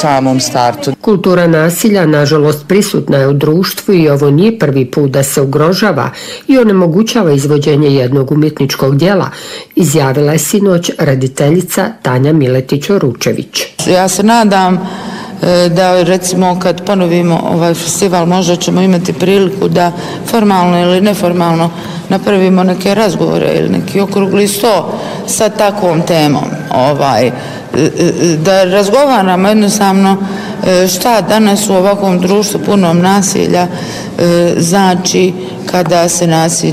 samom startu. Kultura nasilja, nažalost, prisutna je u društvu i ovo nije prvi put da se ugrožava i onemogućava izvođenje jednog umjetničkog djela, izjavila je sinoć rediteljica Tanja Miletić-Oručević. Ja se nadam da recimo kad ponovimo ovaj festival možda ćemo imati priliku da formalno ili neformalno napravimo neke razgovore ili neki okrugli sto sa takvom temom. Da razgovaramo jednostavno šta danas u ovakvom društvu punom nasilja znači kada se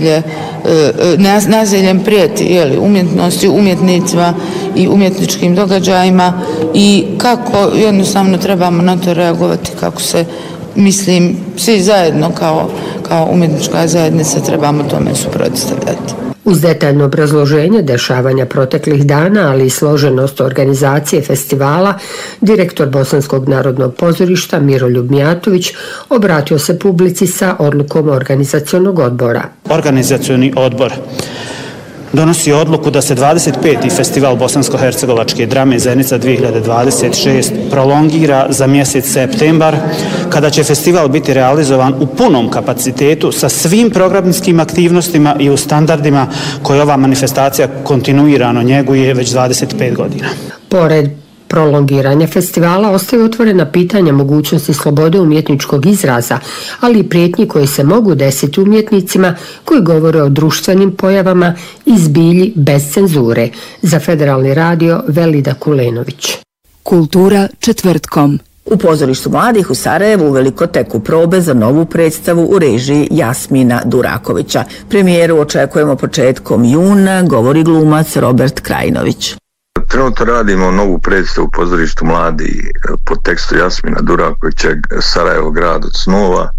nasiljem prijeti umjetnosti, umjetnicima i umjetničkim događajima i kako jednostavno trebamo na to reagovati, kako se, mislim, svi zajedno kao umjetnička zajednica trebamo tome suprotstavljati. Uz detaljno obrazloženje dešavanja proteklih dana, ali i složenost organizacije festivala, direktor Bosanskog narodnog pozorišta Miroljub Mijatović obratio se publici sa odlukom organizacionog odbora. Organizacioni odbor donosi odluku da se 25. festival Bosansko-hercegovačke drame Zenica 2026 prolongira za mjesec septembar, kada će festival biti realizovan u punom kapacitetu sa svim programskim aktivnostima i u standardima koje ova manifestacija kontinuirano njeguje već 25 godina. Pored prolongiranja festivala ostaju otvorena pitanja mogućnosti slobode umjetničkog izraza, ali i prijetnji koji se mogu desiti umjetnicima koji govore o društvenim pojavama i zbilji bez cenzure. Za Federalni radio Velida Kulenović. Kultura četvrtkom. U pozorištu mladih u Sarajevu uveliko teku probe za novu predstavu u režiji Jasmina Durakovića. Premijeru očekujemo početkom juna, govori glumac Robert Krajinović. Trenutno radimo novu predstavu u pozorištu mladi po tekstu Jasmina Durakovića, Sarajevo grad od snova.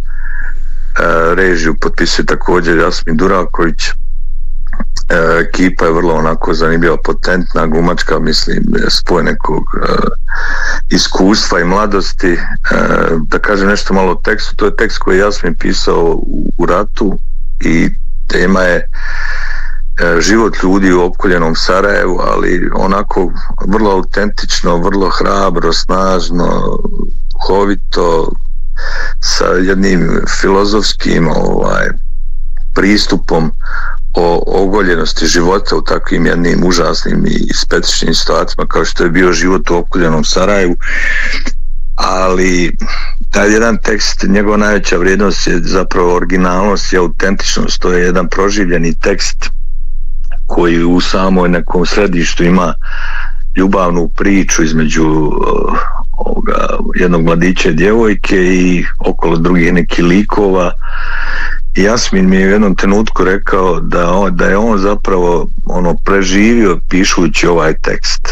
Režiju potpisuje također Jasmin Duraković. Ekipa je vrlo onako zanimljiva, potentna, glumačka, mislim, spoj nekog iskustva i mladosti. Da kažem nešto malo o tekstu, to je tekst koji je Jasmin pisao u ratu i tema je život ljudi u opkoljenom Sarajevu, ali onako vrlo autentično, vrlo hrabro, snažno, duhovito, sa jednim filozofskim pristupom o ogoljenosti života u takvim jednim užasnim i specifičnim situacijama kao što je bio život u opkoljenom Sarajevu. Ali taj jedan tekst, njegova najveća vrijednost je zapravo originalnost i autentičnost. To je jedan proživljeni tekst koji u samoj nekom središtu ima ljubavnu priču između jednog mladića i djevojke i okolo drugih nekih likova. I Jasmin mi je u jednom trenutku rekao da je on zapravo preživio pišući ovaj tekst.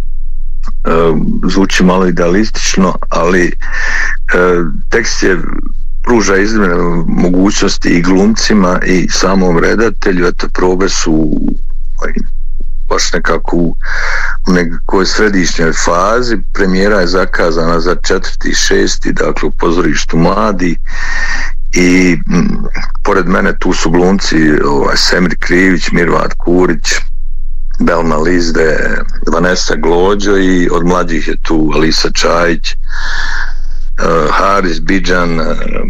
Zvuči malo idealistično, ali tekst je pruža iznimne mogućnosti i glumcima i samom redatelju. Eto, probe su baš nekako u nekoj središnjoj fazi. Premijera je zakazana za 4.6. dakle u pozorištu mladi i pored mene tu su glumci Semir Krivić, Mirvat Kurić, Belma Lizde, Vanessa Glođo i od mlađih je tu Alisa Čajić, Haris Bidžan,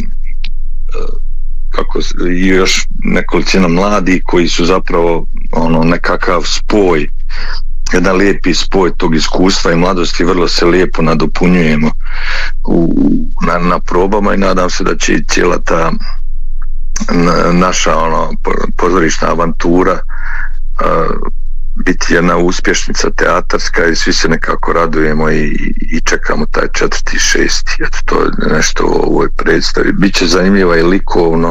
i još nekolicina mladih koji su zapravo nekakav spoj, jedan lijepi spoj tog iskustva i mladosti. Vrlo se lijepo nadopunjujemo na probama i nadam se da će i cijela ta naša pozorišna avantura biti jedna uspješnica teatarska i svi se nekako radujemo i čekamo taj 4.6. Eto, to je nešto u ovoj predstavi. Biće zanimljiva i likovno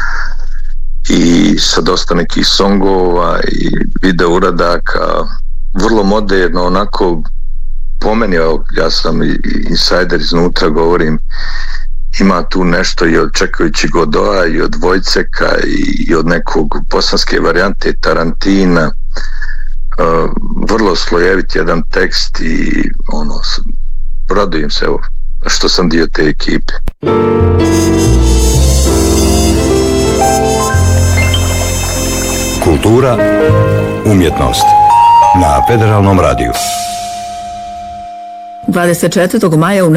i sa dosta nekih songova i video uradaka, vrlo moderno, onako po meni, ja sam insider iznutra, govorim, ima tu nešto i od Čekajući Godoa i od Vojceka i od nekog bosanske varijante Tarantina. Vrlo slojevit jedan tekst i radujem se što sam dio te ekipe. Kultura, umjetnost na Federalnom radiju. 24. maja u